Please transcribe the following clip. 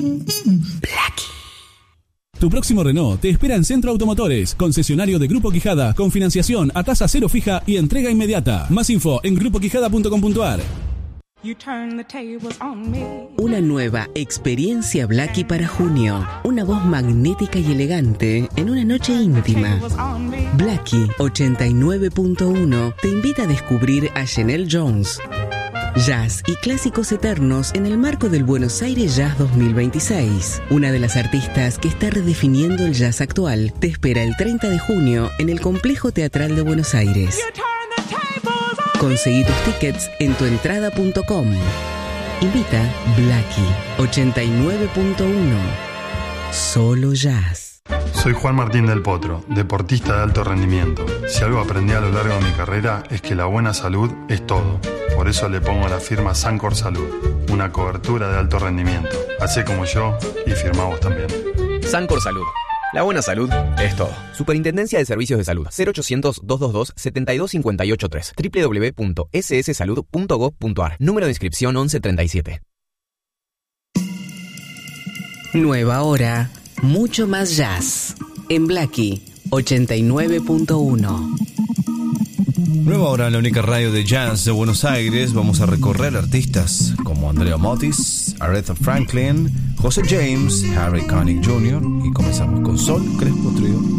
Blacky. Tu próximo Renault te espera en Centro Automotores, concesionario de Grupo Quijada, con financiación a tasa cero fija y entrega inmediata. Más info en grupoquijada.com.ar. Una nueva experiencia Blacky para junio. Una voz magnética y elegante en una noche íntima. Blacky 89.1 te invita a descubrir a Janelle Jones. Jazz y clásicos eternos en el marco del Buenos Aires Jazz 2026. Una de las artistas que está redefiniendo el jazz actual te espera el 30 de junio en el Complejo Teatral de Buenos Aires. Conseguí tus tickets en tuentrada.com. Invita Blacky 89.1. Solo jazz. Soy Juan Martín del Potro, deportista de alto rendimiento. Si algo aprendí a lo largo de mi carrera es que la buena salud es todo. Por eso le pongo a la firma Sancor Salud, una cobertura de alto rendimiento. Hacé como yo y firmá vos también. Sancor Salud. La buena salud es todo. Superintendencia de Servicios de Salud. 0800-222-72583. www.sssalud.gov.ar. Número de inscripción 1137. Nueva hora. Mucho más jazz. En Blacky 89.1. Nueva hora en la única radio de jazz de Buenos Aires. Vamos a recorrer artistas como Andrea Motis, Aretha Franklin, José James, Harry Connick Jr. y comenzamos con Sol Crespo Trío.